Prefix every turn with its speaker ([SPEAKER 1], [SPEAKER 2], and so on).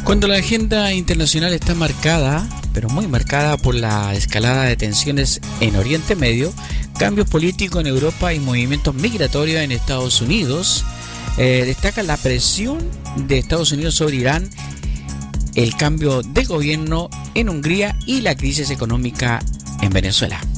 [SPEAKER 1] Cuando la agenda internacional está marcada, pero muy marcada por la escalada de tensiones en Oriente Medio, cambios políticos en Europa y movimientos migratorios en Estados Unidos, destaca la presión de Estados Unidos sobre Irán, el cambio de gobierno en Hungría y la crisis económica en Venezuela.